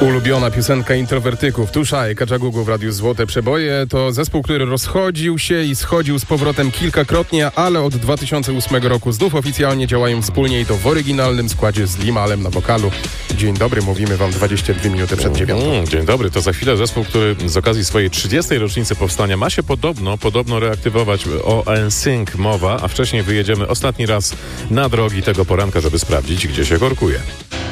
Ulubiona piosenka introwertyków. Tuszaj, Kaczagugу w Radiu Złote Przeboje to zespół, który rozchodził się i schodził z powrotem kilkakrotnie, ale od 2008 roku znów oficjalnie działają wspólnie i to w oryginalnym składzie z Limalem na wokalu. Dzień dobry, mówimy wam 22 minuty przed 9. Dzień dobry, to za chwilę zespół, który z okazji swojej 30. rocznicy powstania ma się podobno reaktywować. O NSYNC mowa, a wcześniej wyjedziemy ostatni raz na drogi tego poranka, żeby sprawdzić, gdzie się korkuje.